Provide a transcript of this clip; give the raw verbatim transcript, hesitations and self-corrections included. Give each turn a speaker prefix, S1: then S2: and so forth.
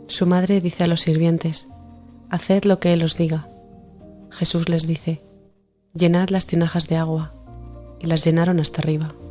S1: Su madre dice a los sirvientes: «Haced lo que él os diga». Jesús les dice: «Llenad las tinajas de agua», y las llenaron hasta arriba.